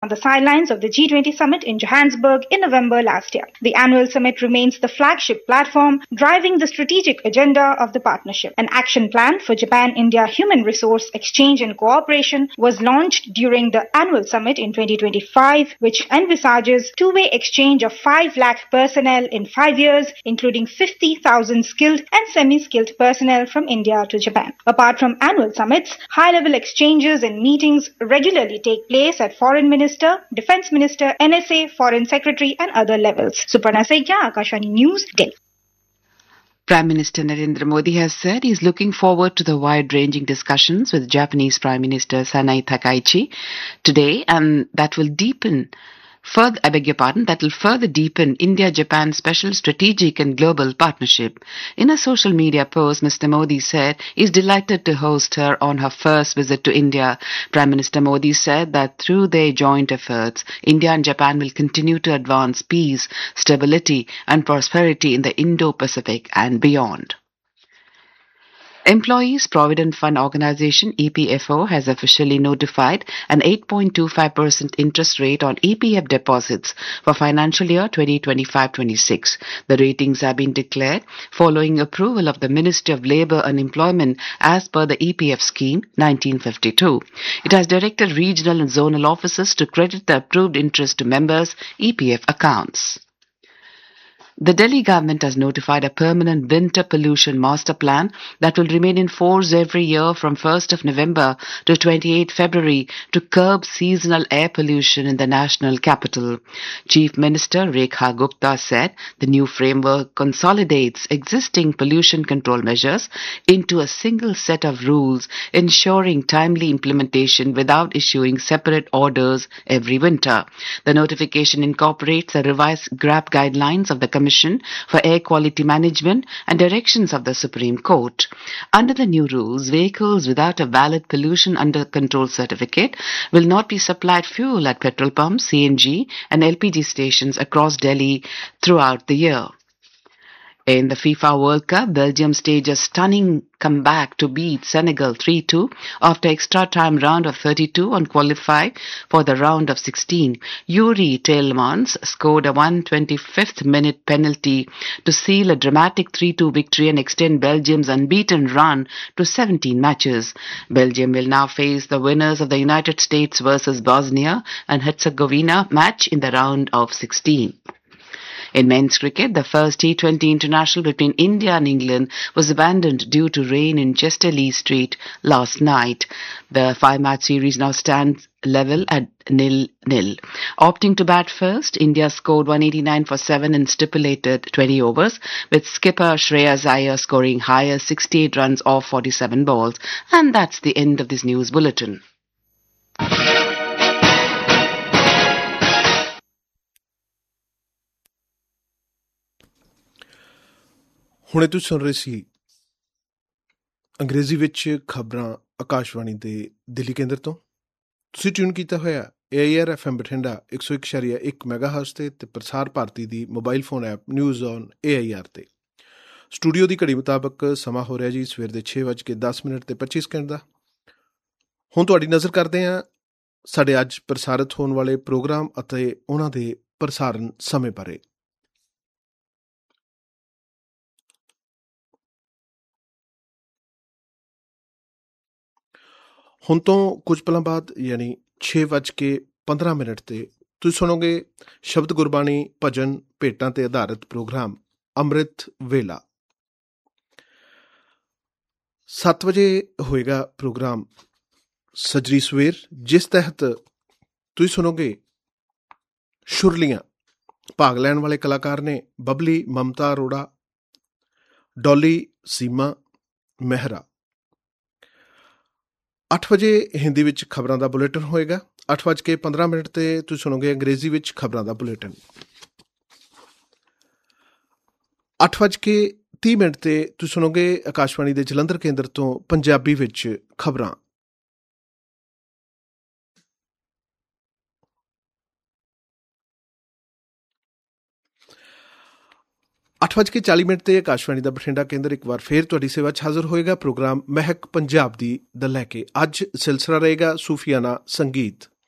the sidelines of the G20 summit in Johannesburg in November last year. The annual summit remains the flagship platform driving the strategic agenda of the partnership. An action plan for Japan-India human resource exchange and cooperation was launched during the annual summit in 2025, which envisages two-way exchange of 5 lakh personnel in 5 years, including 50,000 skilled and semi-skilled personnel from India to Japan. Apart from annual summits, high-level exchanges and meetings regularly take place at Foreign Minister, Defence Minister, NSA, Foreign Secretary and other levels. Suparna Saikia, Akashvani News, Delhi. Prime Minister Narendra Modi has said he is looking forward to the wide-ranging discussions with Japanese Prime Minister Sanai Takaichi today, and that will further deepen India-Japan special strategic and global partnership. In a social media post, Mr. Modi said he is delighted to host her on her first visit to India. Prime Minister Modi said that through their joint efforts, India and Japan will continue to advance peace, stability and prosperity in the Indo-Pacific and beyond. Employees Provident Fund Organization EPFO has officially notified an 8.25% interest rate on EPF deposits for financial year 2025-26. The ratings have been declared following approval of the Ministry of Labour and Employment as per the EPF scheme 1952. It has directed regional and zonal officers to credit the approved interest to members' EPF accounts. The Delhi government has notified a permanent winter pollution master plan that will remain in force every year from 1st of November to 28 February to curb seasonal air pollution in the national capital. Chief Minister Rekha Gupta said the new framework consolidates existing pollution control measures into a single set of rules, ensuring timely implementation without issuing separate orders every winter. The notification incorporates the revised GRAP guidelines of the Commission for Air Quality Management and directions of the Supreme Court. Under the new rules, vehicles without a valid pollution under control certificate will not be supplied fuel at petrol pumps, CNG and LPG stations across Delhi throughout the year. In the FIFA World Cup, Belgium staged a stunning comeback to beat Senegal 3-2 after extra-time round of 32 and qualify for the round of 16. Yuri Tielemans scored a 125th minute penalty to seal a dramatic 3-2 victory and extend Belgium's unbeaten run to 17 matches. Belgium will now face the winners of the United States versus Bosnia and Herzegovina match in the round of 16. In men's cricket, the first T20 international between India and England was abandoned due to rain in Chester-le Street last night. The 5-match series now stands level at 0-0. Opting to bat first, India scored 189 for 7 in stipulated 20 overs, with skipper Shreyas Iyer scoring higher 68 runs off 47 balls. And that's the end of this news bulletin. ਹੁਣੇ ਤੁਸੀਂ ਸੁਣ ਰਹੇ ਸੀ ਅੰਗਰੇਜ਼ੀ ਵਿੱਚ ਖਬਰਾਂ ਆਕਾਸ਼ਵਾਣੀ ਦੇ ਦਿੱਲੀ ਕੇਂਦਰ ਤੋਂ। ਤੁਸੀਂ ਟਿਊਨ ਕੀਤਾ ਹੋਇਆ AIR FM ਬਠਿੰਡਾ 101.1 ਮੈਗਾਹਰਟਜ਼ ਤੇ ਪ੍ਰਸਾਰ ਭਾਰਤੀ ਦੀ mobile phone app news on AIR ਤੇ। ਸਟੂਡੀਓ ਦੀ ਘੜੀ ਮੁਤਾਬਕ ਸਮਾਂ ਹੋ ਰਿਹਾ ਜੀ ਸਵੇਰ ਦੇ 6:10 ਦਾ। ਹੁਣ ਤੁਹਾਡੀ ਨਜ਼ਰ ਕਰਦੇ ਹਾਂ ਸਾਡੇ ਅੱਜ ਪ੍ਰਸਾਰਿਤ ਹੋਣ ਵਾਲੇ ਪ੍ਰੋਗਰਾਮ ਅਤੇ ਉਹਨਾਂ ਦੇ ਪ੍ਰਸਾਰਣ ਸਮੇਂ ਬਾਰੇ। ਹੁਣ ਤੋਂ ਕੁਝ ਪਲਾਂ ਬਾਅਦ ਯਾਨੀ 6:15 ਤੇ ਤੁਸੀਂ ਸੁਣੋਗੇ ਸ਼ਬਦ ਗੁਰਬਾਣੀ ਭਜਨ ਭੇਟਾਂ ਤੇ ਆਧਾਰਿਤ ਪ੍ਰੋਗਰਾਮ ਅੰਮ੍ਰਿਤ ਵੇਲਾ। 7 ਵਜੇ ਹੋਏਗਾ ਪ੍ਰੋਗਰਾਮ ਸਜਰੀ ਸਵੇਰ, ਜਿਸ ਤਹਿਤ ਤੁਸੀਂ ਸੁਣੋਗੇ ਸ਼ੁਰਲੀਆਂ। ਭਾਗ ਲੈਣ ਵਾਲੇ ਕਲਾਕਾਰ ਨੇ ਬਬਲੀ, ਮਮਤਾ ਅਰੋੜਾ, ਡੋਲੀ, ਸੀਮਾ ਮਹਿਰਾ। 8 ਵਜੇ ਹਿੰਦੀ ਵਿੱਚ ਖਬਰਾਂ ਦਾ ਬੁਲੇਟਿਨ ਹੋਏਗਾ। 8:15 ਤੇ ਤੁਸੀਂ ਸੁਣੋਗੇ ਅੰਗਰੇਜ਼ੀ ਵਿੱਚ ਖਬਰਾਂ ਦਾ ਬੁਲੇਟਿਨ। 8:30 ਤੇ ਤੁਸੀਂ ਸੁਣੋਗੇ ਆਕਾਸ਼ਵਾਣੀ ਦੇ ਜਲੰਧਰ ਕੇਂਦਰ ਤੋਂ ਪੰਜਾਬੀ ਵਿੱਚ ਖਬਰਾਂ। 8:40 ਤੇ ਆਕਾਸ਼ਵਾਣੀ ਦਾ ਬਠਿੰਡਾ ਕੇਂਦਰ ਇੱਕ ਵਾਰ ਫੇਰ ਤੁਹਾਡੀ ਸੇਵਾ 'ਚ ਹਾਜ਼ਰ ਹੋਏਗਾ ਪ੍ਰੋਗਰਾਮ ਮਹਿਕ ਪੰਜਾਬ ਦੀ ਦਾ ਲੈ ਕੇ। ਅੱਜ ਸਿਲਸਿਲਾ ਰਹੇਗਾ ਸੂਫੀਆਨਾ ਸੰਗੀਤ।